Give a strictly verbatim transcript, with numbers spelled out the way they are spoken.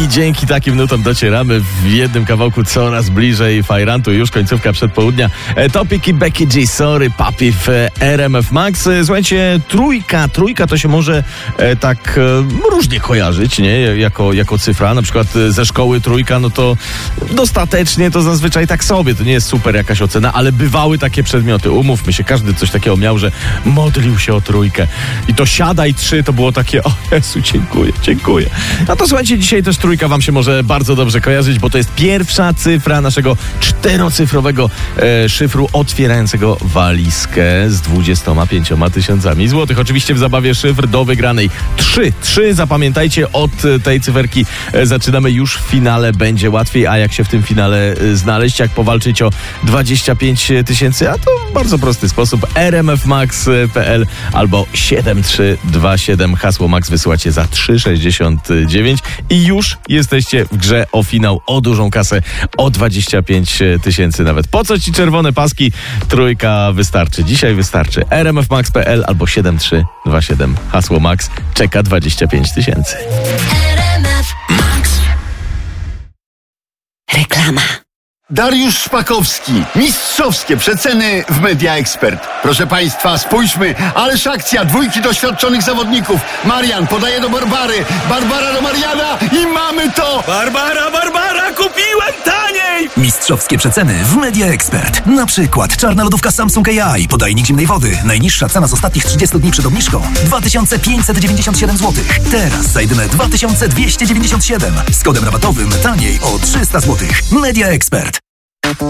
I dzięki takim nutom docieramy w jednym kawałku coraz bliżej fajrantu. Już końcówka przedpołudnia. Topic i Becky G, Sorry Papi w R M F Max. Słuchajcie, trójka, trójka to się może e, tak e, różnie kojarzyć, nie? Jako, jako cyfra. Na przykład ze szkoły trójka, no to dostatecznie to zazwyczaj tak sobie. To nie jest super jakaś ocena, ale bywały takie przedmioty. Umówmy się, każdy coś takiego miał, że modlił się o trójkę. I to siadaj trzy, to było takie, o Jezu, dziękuję, dziękuję. No to słuchajcie, dzisiaj też trójka wam się może bardzo dobrze kojarzyć, bo to jest pierwsza cyfra naszego czterocyfrowego e, szyfru otwierającego walizkę z dwudziestoma pięcioma tysiącami złotych. Oczywiście w zabawie szyfr do wygranej trzy. Trzy, zapamiętajcie, od tej cyferki e, zaczynamy już w finale. Będzie łatwiej, a jak się w tym finale e, znaleźć, jak powalczyć o dwadzieścia pięć tysięcy, a to w bardzo prosty sposób. r m f max kropka p l albo siedem trzy dwa siedem. Hasło Max wysyłacie za trzy sześćdziesiąt dziewięć i już jesteście w grze o finał, o dużą kasę, o dwadzieścia pięć tysięcy nawet. Po co ci czerwone paski? Trójka wystarczy. Dzisiaj wystarczy. r m f max kropka p l albo siedem trzy dwa siedem. Hasło Max czeka dwadzieścia pięć tysięcy. Reklama. Dariusz Szpakowski. Mistrzowskie przeceny w Media Expert. Proszę Państwa, spójrzmy. Ależ akcja. Dwójki doświadczonych zawodników. Marian podaje do Barbary. Barbara do Mariana i mamy to! Barbara, Barbara, kupiłem taniej! Mistrzowskie przeceny w Media Expert. Na przykład czarna lodówka Samsung A I, podajnik zimnej wody. Najniższa cena z ostatnich trzydziestu dni przed obniżką dwa tysiące pięćset dziewięćdziesiąt siedem złotych. Teraz za jedyne dwa tysiące dwieście dziewięćdziesiąt siedem. Z kodem rabatowym taniej o trzysta złotych. Media Expert.